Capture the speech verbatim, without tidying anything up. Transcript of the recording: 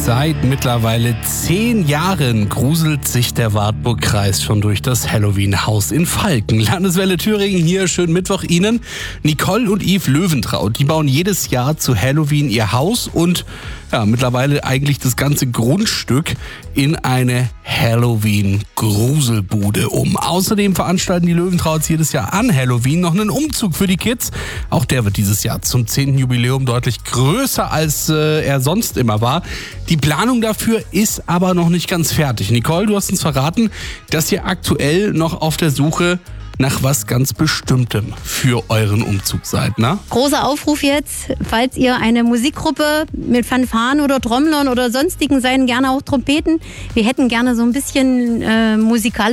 Seit mittlerweile zehn Jahren gruselt sich der Wartburgkreis schon durch das Halloween-Haus in Falken. Landeswelle Thüringen hier, schönen Mittwoch Ihnen. Nicole und Yves Löwentraut, die bauen jedes Jahr zu Halloween ihr Haus und ja, mittlerweile eigentlich das ganze Grundstück in eine Halloween-Gruselbude um. Außerdem veranstalten die Löwentrauts jedes Jahr an Halloween noch einen Umzug für die Kids. Auch der wird dieses Jahr zum zehnten Jubiläum deutlich größer, als äh, er sonst immer war. Die Planung dafür ist aber noch nicht ganz fertig. Nicole, du hast uns verraten, dass ihr aktuell noch auf der Suche nach was ganz Bestimmtem für euren Umzug seid, ne? Großer Aufruf jetzt, falls ihr eine Musikgruppe mit Fanfaren oder Trommlern oder sonstigen seien, gerne auch Trompeten. Wir hätten gerne so ein bisschen äh, musikalische